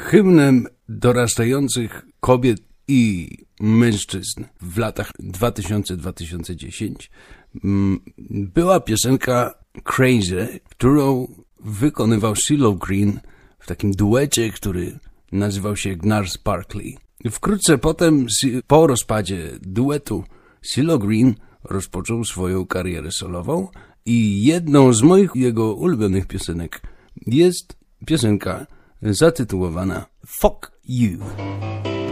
hymnem dorastających kobiet i mężczyzn w latach 2000-2010 była piosenka Crazy, którą wykonywał CeeLo Green w takim duecie, który nazywał się Gnarls Barkley. Wkrótce potem, po rozpadzie duetu, CeeLo Green rozpoczął swoją karierę solową i jedną z moich jego ulubionych piosenek jest piosenka zatytułowana Fuck You.